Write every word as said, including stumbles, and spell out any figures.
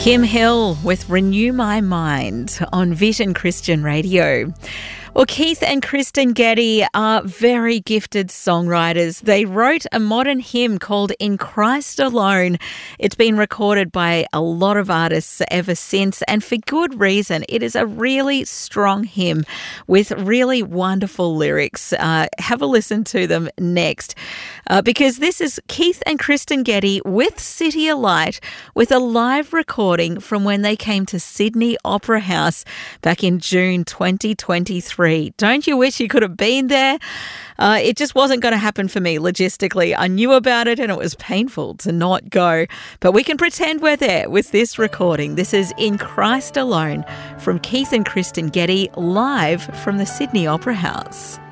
Kim Hill with Renew My Mind on Vision Christian Radio. Well, Keith and Kristen Getty are very gifted songwriters. They wrote a modern hymn called In Christ Alone. It's been recorded by a lot of artists ever since, and for good reason. It is a really strong hymn with really wonderful lyrics. Uh, have a listen to them next, uh, because this is Keith and Kristen Getty with City of Light with a live recording from when they came to Sydney Opera House back in June twenty twenty-three. Don't you wish you could have been there? Uh, it just wasn't going to happen for me logistically. I knew about it and it was painful to not go. But we can pretend we're there with this recording. This is In Christ Alone from Keith and Kristen Getty live from the Sydney Opera House.